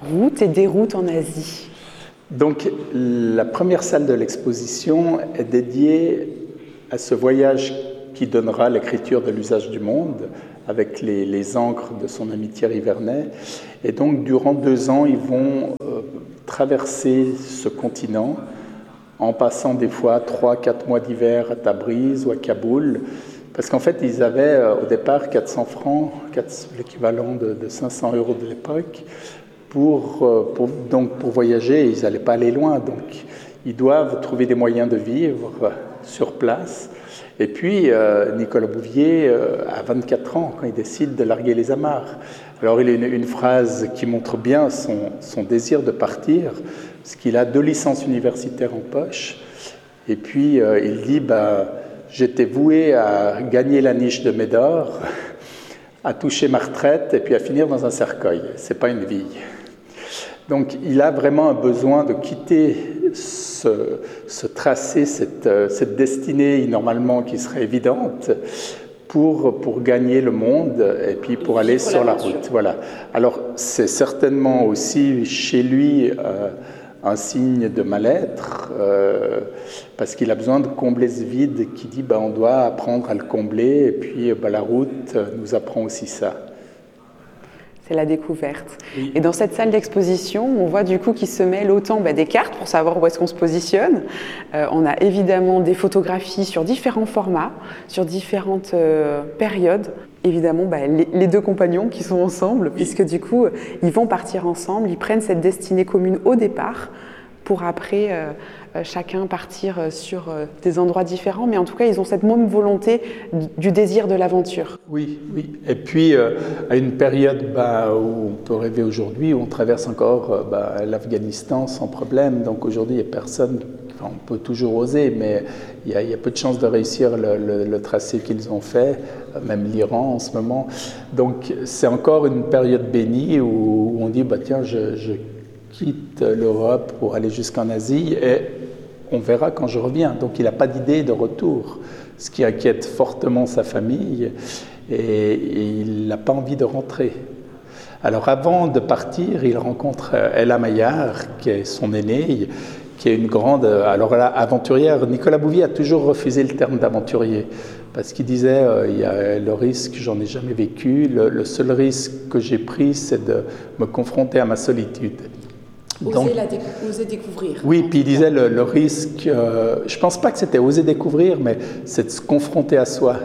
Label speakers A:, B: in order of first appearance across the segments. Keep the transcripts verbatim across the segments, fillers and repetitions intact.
A: route et déroute en Asie.
B: Donc, la première salle de l'exposition est dédiée à ce voyage qui donnera l'écriture de l'usage du monde, avec les, les encres de son ami Thierry Vernet. Et donc, durant deux ans, ils vont euh, traverser ce continent, en passant des fois trois, quatre mois d'hiver à Tabriz ou à Kaboul, parce qu'en fait, ils avaient euh, au départ quatre cents francs, l'équivalent de, de cinq cents euros de l'époque, pour, euh, pour, donc pour voyager. Ils n'allaient pas aller loin, donc ils doivent trouver des moyens de vivre euh, sur place. Et puis, euh, Nicolas Bouvier euh, a vingt-quatre ans quand il décide de larguer les amarres. Alors, il a une, une phrase qui montre bien son, son désir de partir, parce qu'il a deux licences universitaires en poche. Et puis, euh, il dit bah, « J'étais voué à gagner la niche de Médor, à toucher ma retraite et puis à finir dans un cercueil. C'est pas une vie. » Donc, il a vraiment un besoin de quitter ce, ce tracé, cette, cette destinée normalement qui serait évidente pour, pour gagner le monde et puis pour aller sur la route. Voilà. Alors, c'est certainement aussi chez lui euh, un signe de mal-être euh, parce qu'il a besoin de combler ce vide qui dit bah, on doit apprendre à le combler et puis bah, la route nous apprend aussi ça.
A: C'est la découverte. Oui. Et dans cette salle d'exposition, on voit du coup qu'il se mêle autant bah, des cartes pour savoir où est-ce qu'on se positionne. Euh, on a évidemment des photographies sur différents formats, sur différentes euh, périodes. Évidemment, bah, les, les deux compagnons qui sont ensemble, oui. puisque du coup, ils vont partir ensemble, ils prennent cette destinée commune au départ, pour après euh, euh, chacun partir sur euh, des endroits différents, mais en tout cas ils ont cette même volonté du, du désir de l'aventure.
B: Oui, oui. Et puis euh, à une période bah, où on peut rêver aujourd'hui, où on traverse encore euh, bah, l'Afghanistan sans problème, donc aujourd'hui il n'y a personne, enfin, on peut toujours oser, mais il y a, il y a peu de chances de réussir le, le, le tracé qu'ils ont fait, même l'Iran en ce moment. Donc c'est encore une période bénie où, où on dit bah, tiens, je, je quitte l'Europe pour aller jusqu'en Asie et on verra quand je reviens. Donc il n'a pas d'idée de retour, ce qui inquiète fortement sa famille et, et il n'a pas envie de rentrer. Alors avant de partir, il rencontre Ella Maillard, qui est son aînée, qui est une grande, alors là, aventurière. Nicolas Bouvier a toujours refusé le terme d'aventurier parce qu'il disait euh, il y a le risque, j'en ai jamais vécu, le, le seul risque que j'ai pris, c'est de me confronter à ma solitude.
A: Donc, oser, la déc oser découvrir.
B: Oui, puis il disait le, le risque, euh, je ne pense pas que c'était oser découvrir, mais c'est de se confronter à soi.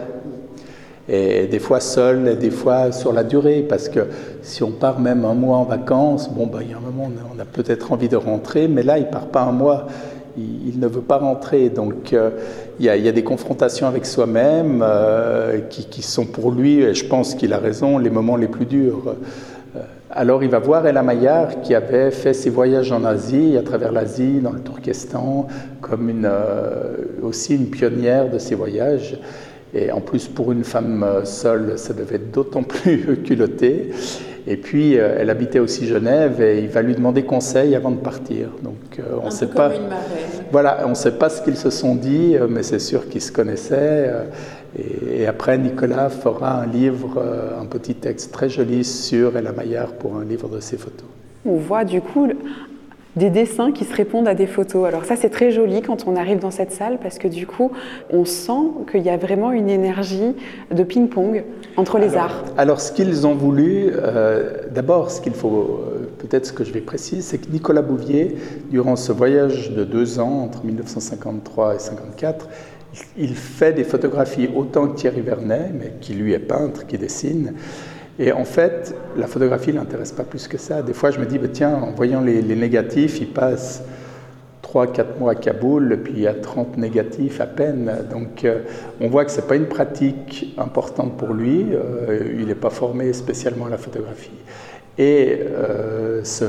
B: Et des fois seul, et des fois sur la durée, parce que si on part même un mois en vacances, bon, ben, il y a un moment, on a, a peut-être envie de rentrer, mais là, il ne part pas un mois, il, il ne veut pas rentrer. Donc, euh, il, y a, il y a des confrontations avec soi-même euh, qui, qui sont pour lui, et je pense qu'il a raison, les moments les plus durs. Alors il va voir Ella Maillard qui avait fait ses voyages en Asie, à travers l'Asie, dans le Turkestan, comme une, euh, aussi une pionnière de ces voyages. Et en plus, pour une femme seule, ça devait être d'autant plus culotté. Et puis, euh, elle habitait aussi Genève et il va lui demander conseil avant de partir. Donc, euh, on
A: un
B: sait
A: peu
B: pas.
A: Comme une marraine.
B: Voilà, on ne sait pas ce qu'ils se sont dit, mais c'est sûr qu'ils se connaissaient. Euh, et, et après, Nicolas fera un livre, euh, un petit texte très joli sur Ella Maillard pour un livre de ses photos.
A: On voit du coup des dessins qui se répondent à des photos. Alors ça, c'est très joli quand on arrive dans cette salle parce que du coup, on sent qu'il y a vraiment une énergie de ping-pong entre les
B: alors,
A: arts.
B: Alors, ce qu'ils ont voulu, euh, d'abord, ce qu'il faut, euh, peut-être ce que je vais préciser, c'est que Nicolas Bouvier, durant ce voyage de deux ans, entre mille neuf cent cinquante-trois et cinquante-quatre, il fait des photographies autant que Thierry Vernet, mais qui lui est peintre, qui dessine. Et en fait, la photographie ne l'intéresse pas plus que ça. Des fois, je me dis, bah, tiens, en voyant les, les négatifs, il passe trois quatre mois à Kaboul, puis il y a trente négatifs à peine. Donc, euh, on voit que ce n'est pas une pratique importante pour lui. Euh, il n'est pas formé spécialement à la photographie. Et euh, ce,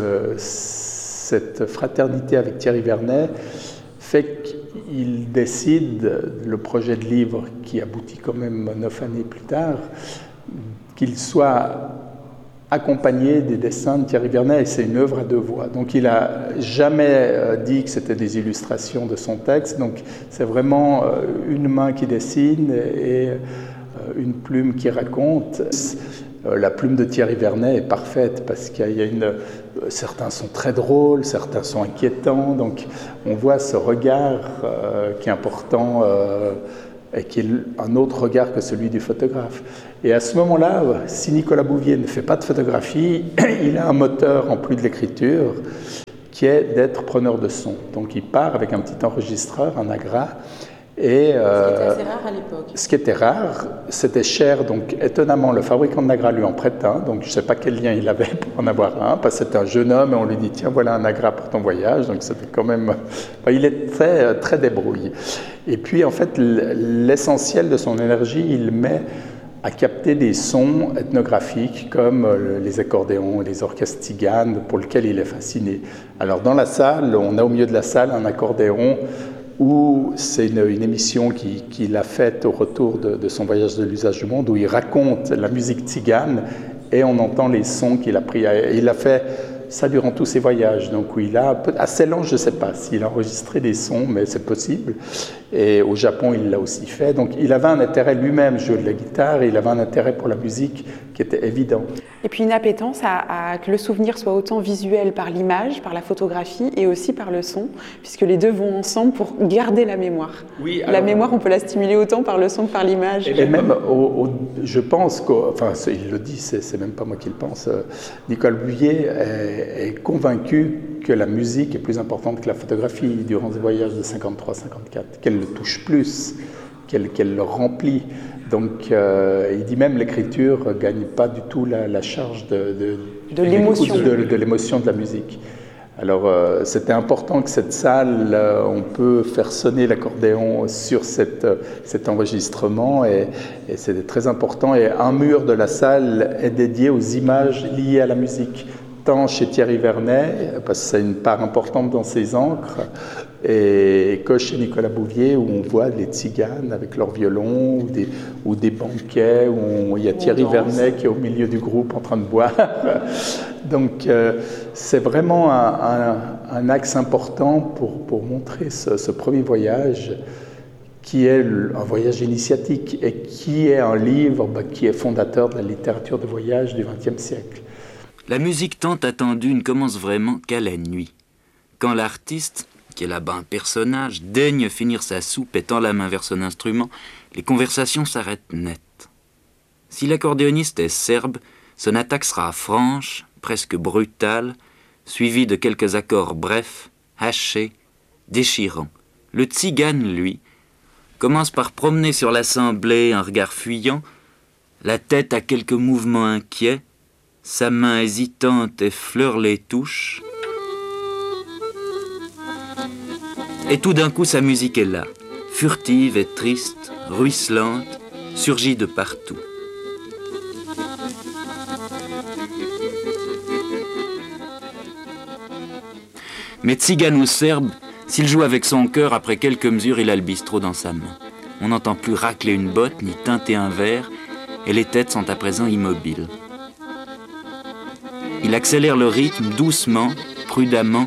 B: cette fraternité avec Thierry Vernet fait qu'il décide, le projet de livre qui aboutit quand même neuf années plus tard, qu'il soit accompagné des dessins de Thierry Vernet, et c'est une œuvre à deux voix. Donc il n'a jamais dit que c'était des illustrations de son texte, donc c'est vraiment une main qui dessine et une plume qui raconte. La plume de Thierry Vernet est parfaite parce qu'il y a une, certains sont très drôles, certains sont inquiétants. Donc on voit ce regard euh, qui est important euh, et qui est un autre regard que celui du photographe. Et à ce moment-là, si Nicolas Bouvier ne fait pas de photographie, il a un moteur en plus de l'écriture qui est d'être preneur de son. Donc il part avec un petit enregistreur, un Nagra. Et, euh,
C: ce qui était assez rare à l'époque.
B: Ce qui était rare, c'était cher, donc étonnamment, le fabricant de Nagra lui en prête un, donc je ne sais pas quel lien il avait pour en avoir un, parce que c'était un jeune homme et on lui dit tiens, voilà un Nagra pour ton voyage, donc c'était quand même. Enfin, il est très, très débrouillé. Et puis en fait, l'essentiel de son énergie, il met à capter des sons ethnographiques comme les accordéons et les orchestres tziganes pour lesquels il est fasciné. Alors dans la salle, on a au milieu de la salle un accordéon où c'est une, une émission qu'il qui a faite au retour de, de son voyage de l'usage du monde, où il raconte la musique tzigane et on entend les sons qu'il a pris. Et il a fait ça durant tous ses voyages, donc où il a, assez lent, je ne sais pas s'il a enregistré des sons, mais c'est possible. Et au Japon, il l'a aussi fait. Donc il avait un intérêt lui-même, jouer de la guitare, et il avait un intérêt pour la musique qui était évident.
A: Et puis une appétence à, à que le souvenir soit autant visuel par l'image, par la photographie et aussi par le son, puisque les deux vont ensemble pour garder la mémoire. Oui, alors, la mémoire, on peut la stimuler autant par le son que par l'image.
B: Et même, au, au, je pense qu'au, enfin, il le dit, c'est, c'est même pas moi qui le pense, euh, Nicolas Bouvier est, est convaincu que la musique est plus importante que la photographie durant ses voyages de cinquante-trois cinquante-quatre, qu'elle le touche plus, qu'elle, qu'elle le remplit. Donc, euh, il dit même l'écriture ne gagne pas du tout la, la charge de, de,
A: de, l'émotion.
B: De, de, de l'émotion de la musique. Alors, euh, c'était important que cette salle, euh, on peut faire sonner l'accordéon sur cette, cet enregistrement et, et c'était très important. Et un mur de la salle est dédié aux images liées à la musique, tant chez Thierry Vernet, parce que c'est une part importante dans ses encres, et que chez Nicolas Bouvier, où on voit les tziganes avec leur violon, ou des, ou des banquets, où on, il y a Thierry Vernet qui est au milieu du groupe en train de boire. Donc euh, c'est vraiment un, un, un axe important pour, pour montrer ce, ce premier voyage, qui est un voyage initiatique, et qui est un livre bah, qui est fondateur de la littérature de voyage du vingtième siècle.
D: La musique tant attendue ne commence vraiment qu'à la nuit, quand l'artiste, qui est là-bas un personnage, daigne finir sa soupe et tend la main vers son instrument, les conversations s'arrêtent net. Si l'accordéoniste est serbe, son attaque sera franche, presque brutale, suivie de quelques accords brefs, hachés, déchirants. Le tzigane, lui, commence par promener sur l'assemblée un regard fuyant, la tête à quelques mouvements inquiets, sa main hésitante effleure les touches. Et tout d'un coup, sa musique est là, furtive et triste, ruisselante, surgit de partout. Mais tzigane ou serbe, s'il joue avec son cœur, après quelques mesures, il a le bistrot dans sa main. On n'entend plus racler une botte, ni teinter un verre, et les têtes sont à présent immobiles. Il accélère le rythme doucement, prudemment,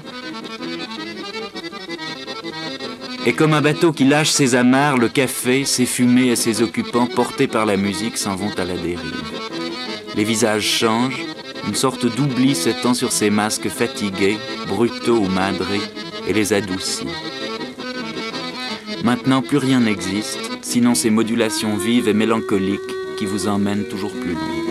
D: et comme un bateau qui lâche ses amarres, le café, ses fumées et ses occupants, portés par la musique, s'en vont à la dérive. Les visages changent, une sorte d'oubli s'étend sur ces masques fatigués, brutaux ou madrés, et les adoucit. Maintenant, plus rien n'existe, sinon ces modulations vives et mélancoliques qui vous emmènent toujours plus loin.